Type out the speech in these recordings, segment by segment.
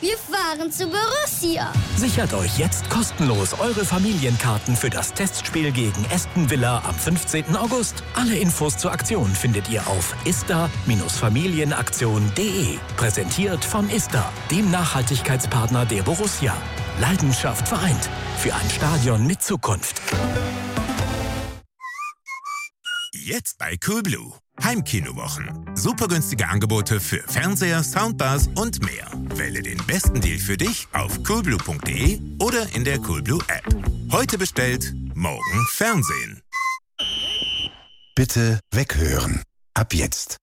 Wir fahren zu Borussia. Sichert euch jetzt kostenlos eure Familienkarten für das Testspiel gegen Aston Villa am 15. August. Alle Infos zur Aktion findet ihr auf ista-familienaktion.de. Präsentiert von Ista, dem Nachhaltigkeitspartner der Borussia. Leidenschaft vereint. Für ein Stadion mit Zukunft. Jetzt bei Coolblue. Heimkinowochen. Super günstige Angebote für Fernseher, Soundbars und mehr. Wähle den besten Deal für dich auf coolblue.de oder in der Coolblue App. Heute bestellt, morgen Fernsehen. Bitte weghören. Ab jetzt.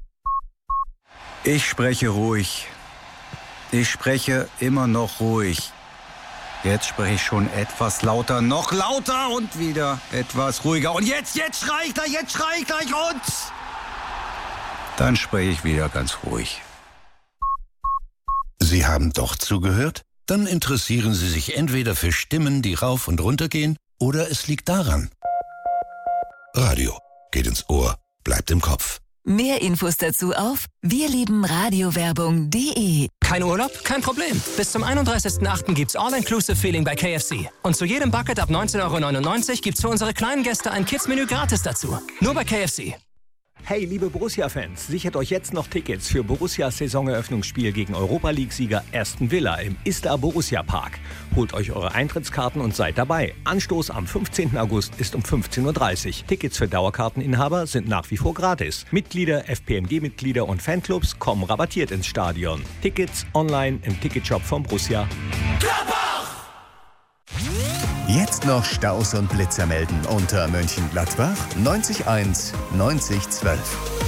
Ich spreche ruhig. Ich spreche immer noch ruhig. Jetzt spreche ich schon etwas lauter, noch lauter und wieder etwas ruhiger. Und jetzt schrei ich gleich und... Dann spreche ich wieder ganz ruhig. Sie haben doch zugehört? Dann interessieren Sie sich entweder für Stimmen, die rauf und runter gehen, oder es liegt daran. Radio geht ins Ohr, bleibt im Kopf. Mehr Infos dazu auf wirliebenradiowerbung.de. Kein Urlaub? Kein Problem. Bis zum 31.08. gibt's All-Inclusive-Feeling bei KFC. Und zu jedem Bucket ab 19,99 € gibt's für unsere kleinen Gäste ein Kids-Menü gratis dazu. Nur bei KFC. Hey, liebe Borussia-Fans, sichert euch jetzt noch Tickets für Borussias Saisoneröffnungsspiel gegen Europa-League-Sieger Aston Villa im Ista Borussia Park. Holt euch eure Eintrittskarten und seid dabei. Anstoß am 15. August ist um 15:30 Uhr. Tickets für Dauerkarteninhaber sind nach wie vor gratis. Mitglieder, FPNG-Mitglieder und Fanclubs kommen rabattiert ins Stadion. Tickets online im Ticketshop von Borussia. Jetzt noch Staus und Blitzer melden unter Mönchengladbach 90 1 90 12.